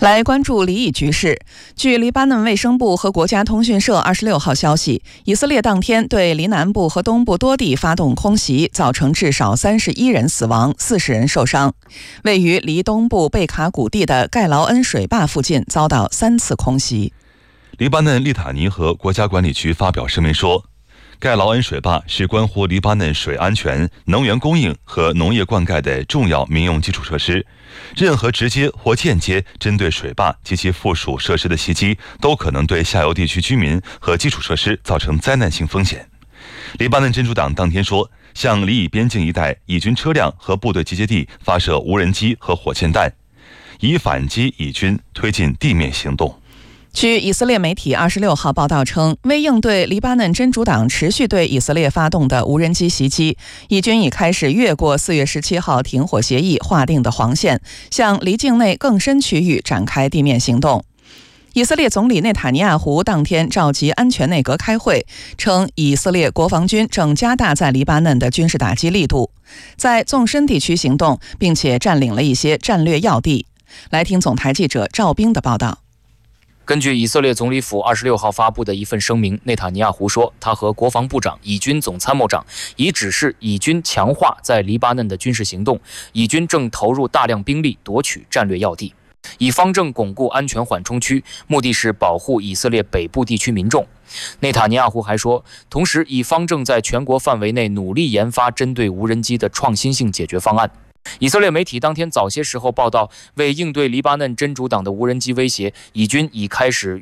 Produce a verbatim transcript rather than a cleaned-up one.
来关注黎以局势。据黎巴嫩卫生部和国家通讯社二十六号消息，以色列当天对黎南部和东部多地发动空袭，造成至少三十一人死亡，四十人受伤。位于黎东部贝卡谷地的盖劳恩水坝附近遭到三次空袭。 黎巴嫩利塔尼和国家管理局发表声明说，盖劳恩水坝是关乎黎巴嫩水安全、能源供应和农业灌溉的重要民用基础设施。任何直接或间接针对水坝及其附属设施的袭击，都可能对下游地区居民和基础设施造成灾难性风险。黎巴嫩真主党当天说，向黎以边境一带以军车辆和部队集结地发射无人机和火箭弹，以反击以军推进地面行动。 据以色列媒体二十六号报道称，为应对黎巴嫩真主党持续对以色列发动的无人机袭击，以军已开始越过四月十七号停火协议划定的黄线，向黎境内更深区域展开地面行动。以色列总理内塔尼亚胡当天召集安全内阁开会，称以色列国防军正加大在黎巴嫩的军事打击力度，在纵深地区行动，并且占领了一些战略要地。来听总台记者赵冰的报道。 根据以色列总理府二十六号发布的一份声明，内塔尼亚胡说，他和国防部长、以军总参谋长已指示以军强化在黎巴嫩的军事行动，以军正投入大量兵力夺取战略要地，以方正巩固安全缓冲区，目的是保护以色列北部地区民众。内塔尼亚胡还说，同时以方正在全国范围内努力研发针对无人机的创新性解决方案。以色列媒体当天早些时候报道，为应对黎巴嫩真主党的无人机威胁，以军已开始